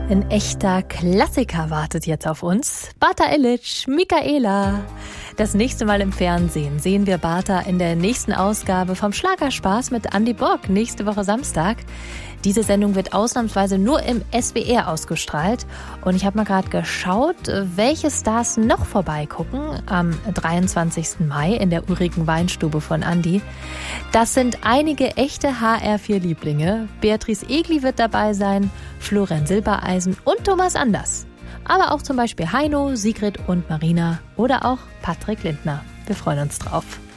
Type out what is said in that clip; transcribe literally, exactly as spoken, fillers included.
Ein echter Klassiker wartet jetzt auf uns. Bata Illich, Michaela. Das nächste Mal im Fernsehen sehen wir Bata in der nächsten Ausgabe vom Schlagerspaß mit Andi Bock, nächste Woche Samstag. Diese Sendung wird ausnahmsweise nur im S W R ausgestrahlt. Und ich habe mal gerade geschaut, welche Stars noch vorbeigucken am dreiundzwanzigsten Mai in der urigen Weinstube von Andi. Das sind einige echte H R vier Lieblinge. Beatrice Egli wird dabei sein, Florian Silbereisen und Thomas Anders. Aber auch zum Beispiel Heino, Sigrid und Marina oder auch Patrick Lindner. Wir freuen uns drauf.